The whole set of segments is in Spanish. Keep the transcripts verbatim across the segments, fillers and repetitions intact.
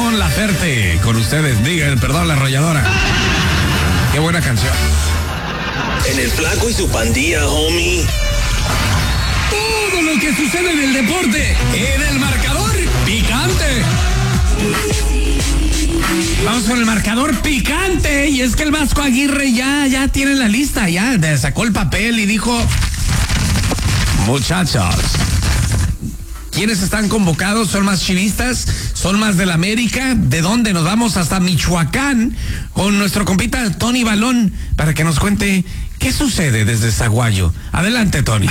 Mon Laferte con ustedes, digan, perdón, La Arrolladora. Qué buena canción. En el Flaco y su pandilla, homie. Todo lo que sucede en el deporte, en el marcador picante. Vamos con el marcador picante. Y es que el Vasco Aguirre ya, ya tiene la lista, ya sacó el papel y dijo: muchachos, ¿quiénes están convocados? ¿Son más chivistas? ¿Son más del América? ¿De dónde? Nos vamos hasta Michoacán con nuestro compita Tony Balón para que nos cuente qué sucede desde Zaguayo. Adelante, Tony.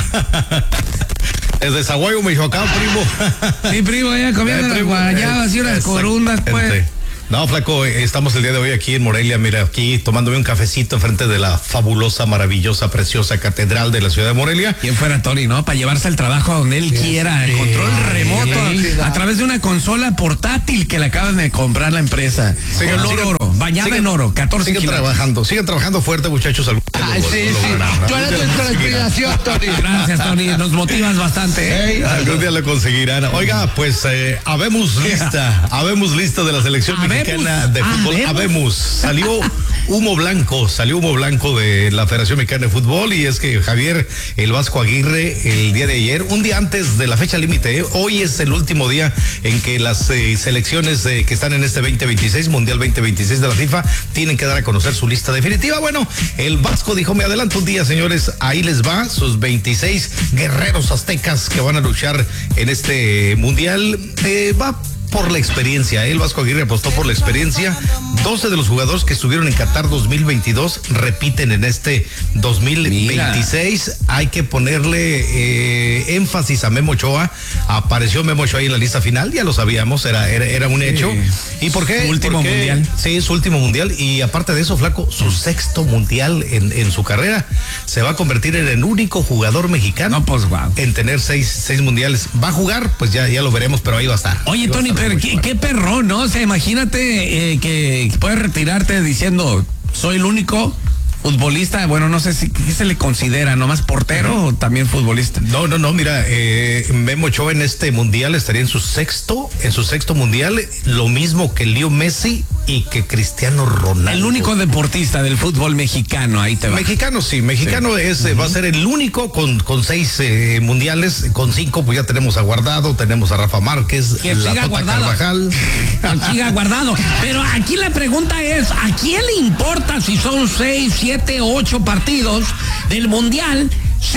Desde Zaguayo, Michoacán, primo. Sí, primo, ya comiendo Eh, las primo, guayabas y unas corundas, pues. No, Flaco, estamos el día de hoy aquí en Morelia, mira, aquí tomándome un cafecito enfrente de la fabulosa, maravillosa, preciosa catedral de la ciudad de Morelia. ¿Quién fuera Tony, no? Para llevarse el trabajo a donde él sí, quiera, el control remoto, sí, a través de una consola portátil que le acaban de comprar la empresa. Sigan, Color sigan, oro, bañada sigan, en oro, catorce Sigan kilos. trabajando, sigan trabajando fuerte, muchachos. Ay, sí, sí. Tú eres nuestra inspiración, Tony. Gracias, Tony, nos motivas bastante. ¿eh? Hey, algún día lo conseguirán. Oiga, pues, eh, habemos lista, habemos lista de la selección ¿Habemos? mexicana de fútbol. ¿Habemos? Habemos. Salió humo blanco, salió humo blanco de la Federación Mexicana de Fútbol, y es que Javier el Vasco Aguirre, el día de ayer, un día antes de la fecha límite, ¿eh? Hoy es el último día en que las eh, selecciones eh, que están en este veinte veintiséis, Mundial veinte veintiséis de la FIFA, tienen que dar a conocer su lista definitiva. Bueno, el Vasco dijo: me adelanto un día, señores, ahí les va, sus veintiséis guerreros aztecas que van a luchar en este Mundial. Eh, va por la experiencia, el Vasco Aguirre apostó por la experiencia. doce de los jugadores que estuvieron en Qatar dos mil veintidós repiten en este dos mil veintiséis. Mira. Hay que ponerle eh, énfasis a Memo Ochoa. Apareció Memo Ochoa ahí en la lista final, ya lo sabíamos, era, era, era un hecho. Sí. ¿Y por qué? Su último Porque, mundial. Sí, su último mundial, y aparte de eso, Flaco, su sexto mundial en, en su carrera. Se va a convertir en el único jugador mexicano no, pues, wow. en tener seis, seis mundiales. ¿Va a jugar? Pues ya, ya lo veremos, pero ahí va a estar. Oye, Tony, pero qué, qué perrón, ¿no? O sea, imagínate eh, que puedes retirarte diciendo: soy el único futbolista. Bueno, no sé si ¿qué se le considera, nomás portero o también futbolista? No, no, no, mira, eh, Memo Ochoa en este mundial estaría en su sexto, en su sexto mundial, lo mismo que Leo Messi y que Cristiano Ronaldo. El único deportista del fútbol mexicano, ahí te va. Mexicano, sí, mexicano sí. es, uh-huh. va a ser el único con, con seis eh, mundiales, con cinco, pues ya tenemos a Guardado, tenemos a Rafa Márquez, que la siga Tota Guardado. Carvajal. Que siga Guardado. Pero aquí la pregunta es: ¿a quién le importa si son seis, siete, ocho partidos del mundial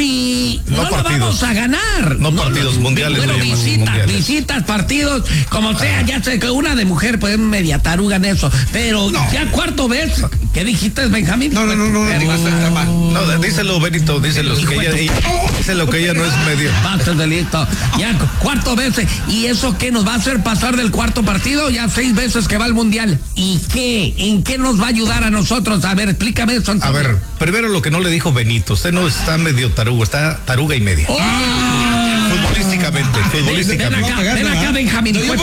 si no, no lo vamos a ganar? No, no partidos no, mundiales. Bueno, no visitas, mundiales. visitas, partidos, como sea, ah. ya sé que una de mujer puede media taruga en eso, pero no. ya cuarto vez, ¿qué dijiste, Benjamín? No, no, no, no, no, no, no díselo, Benito, díselo, que ella, ella, díselo que ella no es medio. Basta delito. Ya cuarto vez, ¿y eso qué nos va a hacer pasar del cuarto partido? Ya seis veces que va al mundial. ¿Y qué? ¿En qué nos va a ayudar a nosotros? A ver, explícame eso. A ver, primero lo que no le dijo Benito, usted no está medio taruga, está taruga y media. ¡Oh! Futbolísticamente, futbolísticamente. Ven, ven acá, ven acá, Benjamín. No,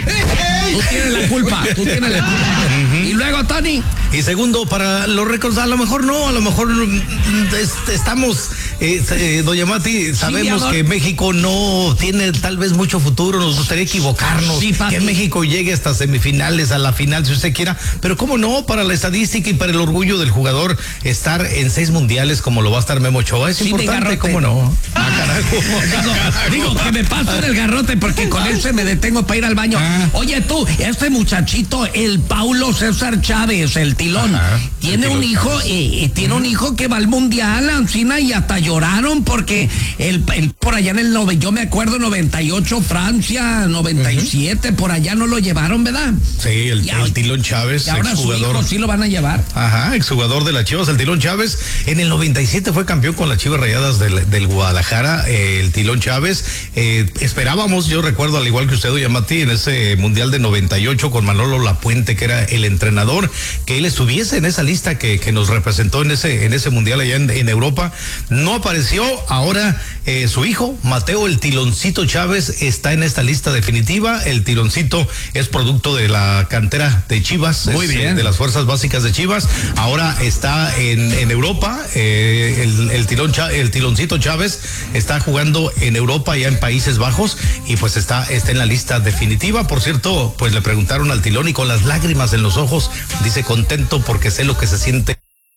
tú tienes la culpa, tú tienes la culpa. Uh-huh. Y luego, Tony. Y segundo, para los récords, a lo mejor no, a lo mejor es, estamos, eh, eh, doña Mati, sabemos sí, que México no tiene tal vez mucho futuro, nos gustaría equivocarnos, sí, que México llegue hasta semifinales, a la final, si usted quiera, pero cómo no, para la estadística y para el orgullo del jugador, estar en seis mundiales como lo va a estar Memo Ochoa, es sí, importante, cómo no. Ah, carajo. Digo, que me paso en el garrote porque con él se me detengo para ir al baño. Ah. Oye tú, este muchachito, el Paulo César Chávez, el Tilón, ajá, tiene el un hijo, eh, tiene uh-huh. un hijo que va al mundial, Ancina, y hasta lloraron porque el, el por allá en el, yo me acuerdo, noventa y ocho Francia, noventa y siete, uh-huh. por allá no lo llevaron, ¿verdad? Sí, el, el Tilón Chávez, y ahora exjugador. Su hijo sí lo van a llevar. Ajá, exjugador de las Chivas, el Tilón Chávez, en el noventa y siete fue campeón con las Chivas Rayadas del, del Guadalajara, eh, el Tilón Chávez, eh, esperábamos, yo recuerdo al igual que usted, doña Mati, en ese mundial de noventa y ocho con Manolo Lapuente, que era el entrenador, que él estuviese en esa lista que, que nos representó en ese, en ese mundial allá en, en Europa. No apareció. Ahora eh, su hijo, Mateo el Tiloncito Chávez, está en esta lista definitiva. El Tiloncito es producto de la cantera de Chivas. Muy es, bien. De las fuerzas básicas de Chivas. Ahora está en, en Europa. Eh, el, el, tilón, el Tiloncito Chávez está jugando en Europa, ya en Países Bajos, y pues está, está en la lista definitiva. Por cierto, pues le preguntaron al Tilón y con las lágrimas en los ojos, dice contento porque sé lo que se siente.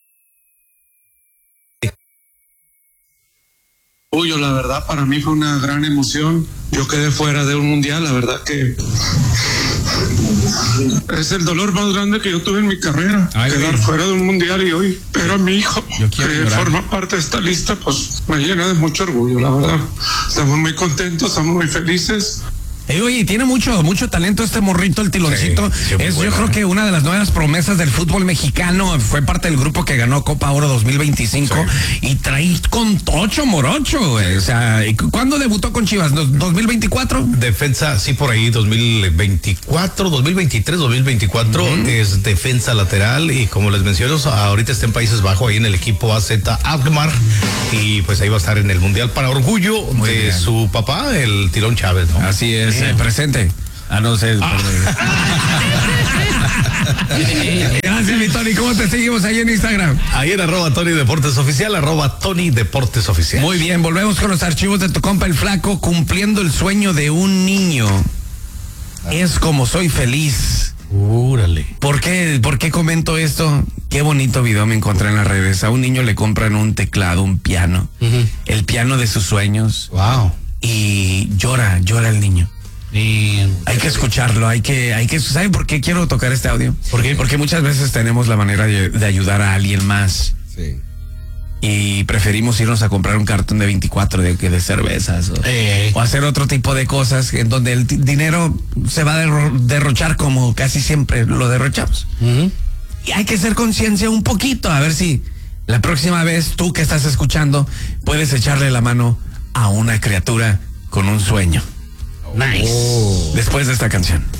Uy, la verdad para mí fue una gran emoción. Yo quedé fuera de un mundial, la verdad que es el dolor más grande que yo tuve en mi carrera. Ay, quedar bien. Fuera de un mundial, y hoy pero a mi hijo que llorar. Forma parte de esta lista, pues me llena de mucho orgullo, la verdad. Estamos muy contentos, estamos muy felices. Eh, oye, tiene mucho, mucho talento este morrito, el Tiloncito. Sí, es, yo creo que una de las nuevas promesas del fútbol mexicano. Fue parte del grupo que ganó Copa Oro dos mil veinticinco, sí. Y trae con tocho morocho, güey. O sea, ¿cuándo debutó con Chivas? ¿dos mil veinticuatro? Defensa, sí, por ahí, dos mil veinticuatro, dos mil veintitrés, dos mil veinticuatro, uh-huh. Es defensa lateral, y como les menciono, ahorita está en Países Bajos, ahí en el equipo A Z Alkmaar, y pues ahí va a estar en el Mundial para orgullo Muy de bien. Su papá, el Tilón Chávez, ¿no? Así es. Eh, presente. Ah, no sé. Ah. Gracias, mi Tony. ¿Cómo te seguimos ahí en Instagram? Ahí en arroba Tony Deportes Oficial, arroba Tony Deportes Oficial. Muy bien, volvemos con los archivos de tu compa el Flaco, cumpliendo el sueño de un niño. Ah. Es como soy feliz. Úrale. ¿Por qué, ¿Por qué comento esto? Qué bonito video me encontré en las redes. A un niño le compran un teclado, un piano, uh-huh. El piano de sus sueños. Wow. Y llora, llora el niño. Y hay que escucharlo, hay que, hay que, ¿sabe por qué quiero tocar este audio? ¿Por qué? Porque muchas veces tenemos la manera de, de ayudar a alguien más. Sí. Y preferimos irnos a comprar un cartón de veinticuatro de, de cervezas o, eh. o hacer otro tipo de cosas en donde el t- dinero se va a derro- derrochar como casi siempre lo derrochamos. Uh-huh. Y hay que hacer conciencia un poquito, a ver si la próxima vez tú que estás escuchando puedes echarle la mano a una criatura con un sueño. Nice. Oh. Después de esta canción.